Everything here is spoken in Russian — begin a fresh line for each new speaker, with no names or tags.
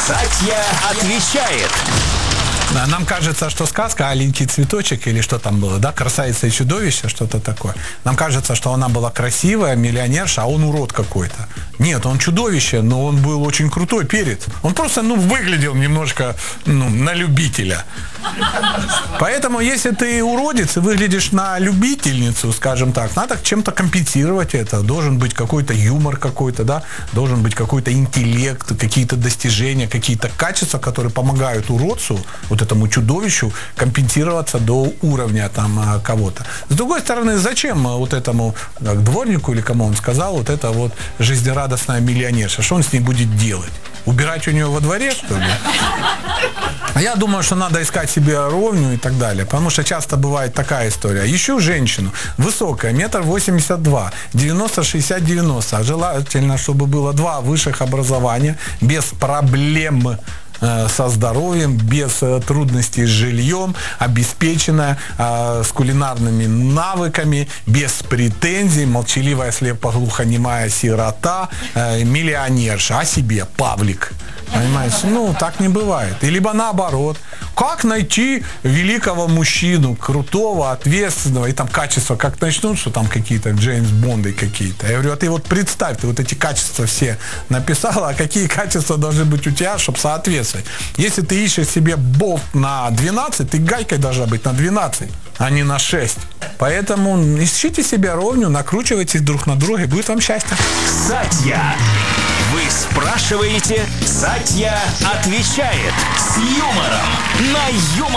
Сатья отвечает.
Нам кажется, что сказка «Аленький цветочек» или что там было, да, «Красавица и чудовище», что-то такое. Нам кажется, что она была красивая, миллионерша, а он урод какой-то. Нет, он чудовище, но он был очень крутой перец. Он просто, выглядел немножко, на любителя. Поэтому, если ты уродец и выглядишь на любительницу, скажем так, надо чем-то компенсировать это. Должен быть какой-то юмор какой-то, да, должен быть какой-то интеллект, какие-то достижения, какие-то качества, которые помогают уродцу, вот этому чудовищу, компенсироваться до уровня там кого-то. С другой стороны, зачем вот этому дворнику или кому он сказал, вот это вот жизнерадостная миллионерша? Что он с ней будет делать? Убирать у нее во дворе, что ли? Я думаю, что надо искать себе ровню и так далее. Потому что часто бывает такая история. Ищу женщину, высокая, 1,82 м, 90-60-90. Желательно, чтобы было 2 высших образования, без проблем со здоровьем, без трудностей с жильем, обеспеченная, с кулинарными навыками, без претензий, молчаливая, слепоглухонемая сирота, миллионерша, о себе Павлик. Понимаете? Так не бывает. И либо наоборот. Как найти великого мужчину, крутого, ответственного, и там качества, как начнут, что там какие-то Джеймс Бонды какие-то. Я говорю, а ты вот представь, ты вот эти качества все написала, а какие качества должны быть у тебя, чтобы соответствовать. Если ты ищешь себе болт на 12, ты гайкой должна быть на 12, а не на 6. Поэтому ищите себе ровню, накручивайтесь друг на друга, и будет вам счастье.
Сатья. Вы спрашиваете, Сатья отвечает с юмором на Юмор